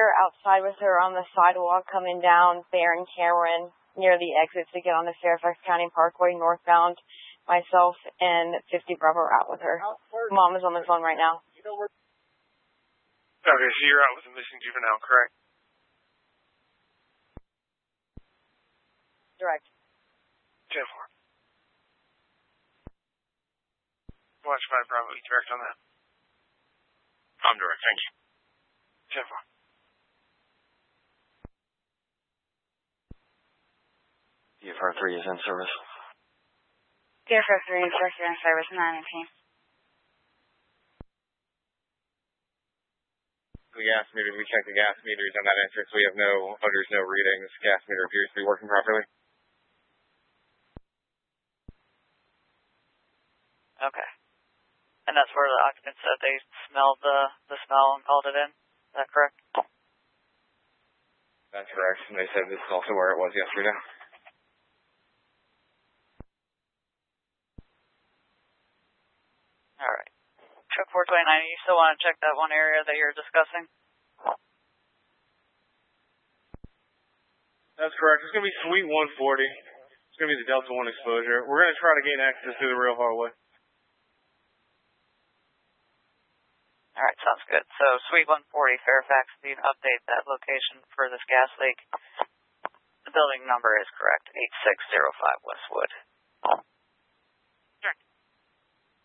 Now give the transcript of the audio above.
you're outside with her on the sidewalk coming down Barron Cameron near the exit to get on the Fairfax County Parkway northbound. Myself and 50 Bravo are out with her. Mom is on the phone right now. Okay, so you're out with a missing juvenile, correct? Direct. 10-4. Watch 5 Bravo, you direct on that? I'm direct, thank you. 10-4. DFR 3 is in service. DFR 3 instructor in service, 918. The gas meters, we checked the gas meters on that entrance. We have no odors, no readings. Gas meter appears to be working properly. Okay. And that's where the occupants said they smelled the smell and called it in? Is that correct? That's correct. And they said this is also where it was yesterday. All right. Truck 429, you still want to check that one area that you're discussing? That's correct. It's going to be Suite 140. It's going to be the Delta 1 exposure. We're going to try to gain access through the rail hallway. All right, sounds good. So Suite 140, Fairfax, you can update that location for this gas leak. The building number is correct, 8605 Westwood.